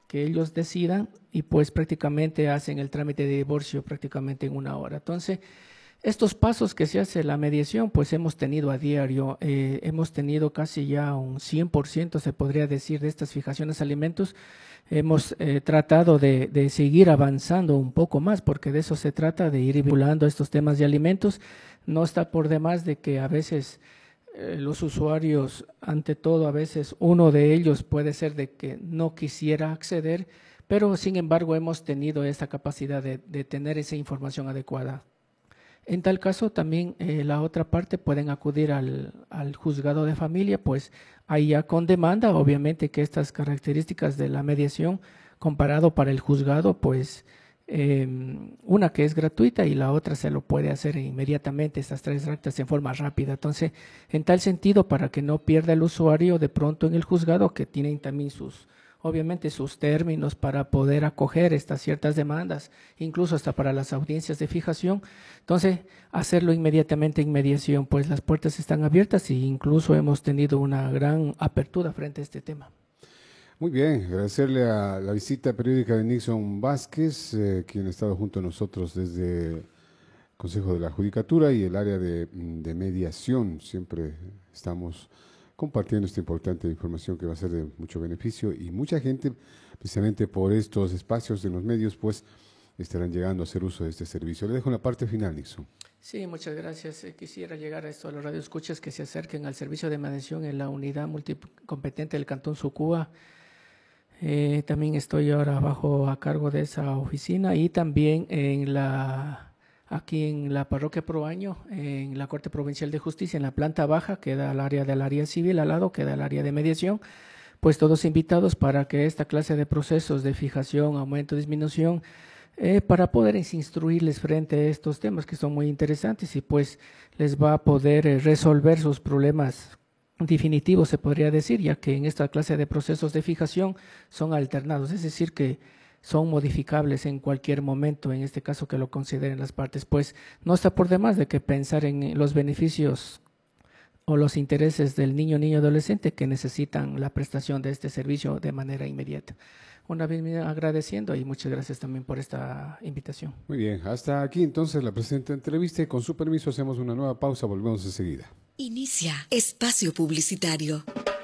que ellos decidan y pues prácticamente hacen el trámite de divorcio prácticamente en una hora. Entonces, estos pasos que se hace la mediación, pues hemos tenido a diario, hemos tenido casi ya un 100%, se podría decir, de estas fijaciones de alimentos. Hemos tratado de seguir avanzando un poco más, porque de eso se trata, de ir vinculando estos temas de alimentos. No está por demás de que a veces los usuarios, ante todo, a veces uno de ellos puede ser de que no quisiera acceder, pero sin embargo hemos tenido esta capacidad de tener esa información adecuada. En tal caso, también la otra parte pueden acudir al juzgado de familia, pues ahí ya con demanda, obviamente que estas características de la mediación comparado para el juzgado, pues una que es gratuita y la otra se lo puede hacer inmediatamente, estas tres actas en forma rápida. Entonces, en tal sentido, para que no pierda el usuario de pronto en el juzgado, que tienen también obviamente sus términos para poder acoger estas ciertas demandas, incluso hasta para las audiencias de fijación. Entonces, hacerlo inmediatamente en mediación, pues las puertas están abiertas e incluso hemos tenido una gran apertura frente a este tema. Muy bien, agradecerle a la visita periódica de Nixon Vázquez, quien ha estado junto a nosotros desde el Consejo de la Judicatura y el área de mediación. Siempre estamos compartiendo esta importante información que va a ser de mucho beneficio y mucha gente, precisamente por estos espacios en los medios, pues estarán llegando a hacer uso de este servicio. Le dejo la parte final, Nixon. Sí, muchas gracias. Quisiera llegar a esto a los radioescuchas que se acerquen al servicio de mediación en la unidad multicompetente del Cantón Sucúa. También estoy ahora a cargo de esa oficina y también aquí en la parroquia Proaño, en la Corte Provincial de Justicia, en la planta baja, queda el área del área civil, al lado queda el área de mediación, pues todos invitados para que esta clase de procesos de fijación, aumento, disminución, para poder instruirles frente a estos temas que son muy interesantes y pues les va a poder resolver sus problemas definitivos, se podría decir, ya que en esta clase de procesos de fijación son alternados, es decir, que son modificables en cualquier momento, en este caso que lo consideren las partes, pues no está por demás de que pensar en los beneficios o los intereses del niño adolescente que necesitan la prestación de este servicio de manera inmediata. Una vez agradeciendo y muchas gracias también por esta invitación. Muy bien, hasta aquí entonces la presente entrevista y con su permiso hacemos una nueva pausa, volvemos enseguida. Inicia espacio publicitario.